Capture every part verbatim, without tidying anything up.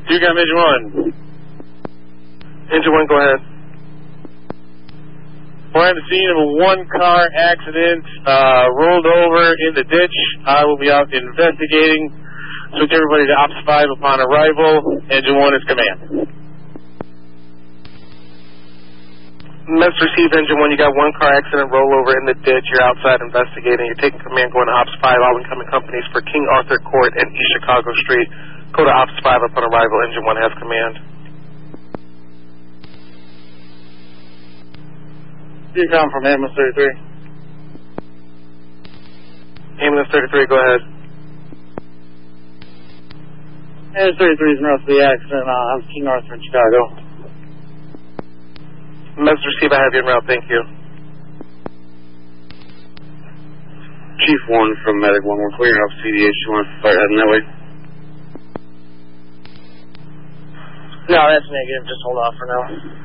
You got Engine one. Engine one, go ahead. We're on the scene of a one-car accident, uh, rolled over in the ditch. I will be out investigating. Switch everybody to Ops five upon arrival. Engine one is command. Message received, Engine one. You got one car accident, rollover in the ditch. You're outside investigating. You're taking command going to Ops five. All incoming companies for King Arthur Court and East Chicago Street. Go to Ops five upon arrival. Engine one has command. You come from ambulance thirty-three. Ambulance thirty-three, go ahead. Ambulance thirty-three is north of the accident uh, on King Arthur in Chicago. Message received, I have you en route, thank you. Chief one from Medic one, we're clearing up C D H. You want to start heading that way? No, that's negative. Just hold off for now.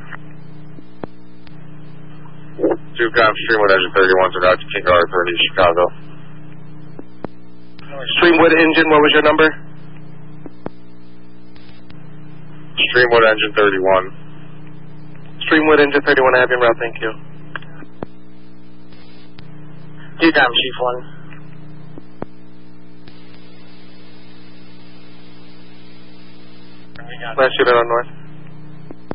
Two com Streamwood Engine thirty-one to route to King Arthur in East Chicago. Streamwood Engine, what was your number? Streamwood Engine thirty-one. Streamwood Engine thirty-one, I have you en route, thank you. Two com Chief one. Last unit on north.